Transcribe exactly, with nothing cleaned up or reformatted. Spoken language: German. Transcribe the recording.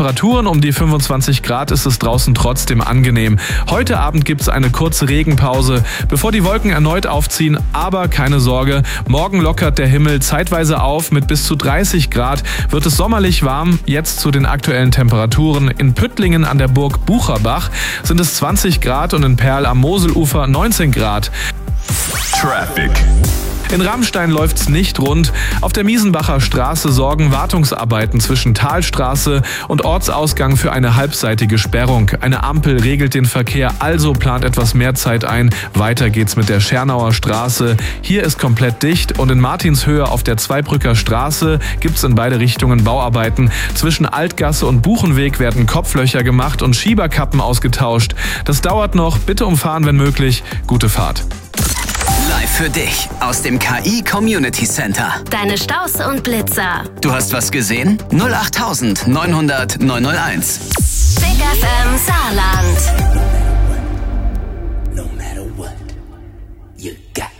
Temperaturen. Um die fünfundzwanzig Grad ist es draußen trotzdem angenehm. Heute Abend gibt es eine kurze Regenpause, bevor die Wolken erneut aufziehen. Aber keine Sorge, morgen lockert der Himmel zeitweise auf. Mit bis zu dreißig Grad wird es sommerlich warm. Jetzt zu den aktuellen Temperaturen. In Püttlingen an der Burg Bucherbach sind es zwanzig Grad und in Perl am Moselufer neunzehn Grad. Traffic. In Rammstein läuft's nicht rund. Auf der Miesenbacher Straße sorgen Wartungsarbeiten zwischen Talstraße und Ortsausgang für eine halbseitige Sperrung. Eine Ampel regelt den Verkehr, also plant etwas mehr Zeit ein. Weiter geht's mit der Schernauer Straße. Hier ist komplett dicht und in Martinshöhe auf der Zweibrücker Straße gibt's in beide Richtungen Bauarbeiten. Zwischen Altgasse und Buchenweg werden Kopflöcher gemacht und Schieberkappen ausgetauscht. Das dauert noch. Bitte umfahren, wenn möglich. Gute Fahrt. Live für dich aus dem K I Community Center. Deine Staus und Blitzer. Du hast was gesehen? null acht neunhundert neunhundert neunhunderteins. Big F M Saarland.